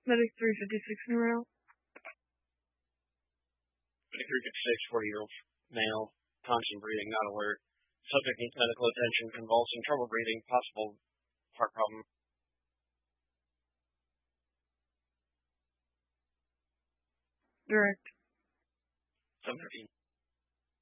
Medic 356 New Rail. Medic 356, 40-year-old male, constant breathing, not alert. Subject needs medical attention, convulsing, trouble breathing, possible heart problem. Direct. 713.